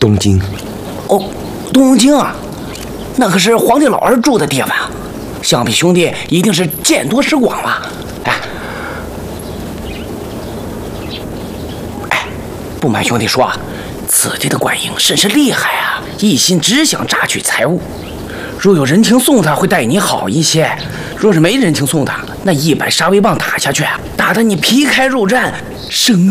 东京。 哦，东京啊，那可是皇帝老儿住的地方啊。想必兄弟一定是见多识广吧？不瞒兄弟说，此地的管营甚是厉害啊，一心只想榨取财物。若有人情送他，会待你好一些；若是没人情送他，那100杀威棒打下去，打得你皮开肉绽，生